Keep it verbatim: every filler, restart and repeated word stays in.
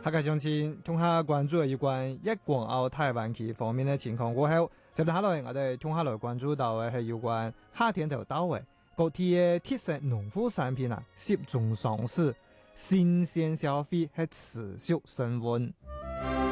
客家鄉親同下關注有關一港澳台灣區方面嘅情況過後，接下來我哋同下來關注到嘅係有關夏天頭到嘅各地嘅特色農副產品啊，集中上市，新鮮消費係持續升溫。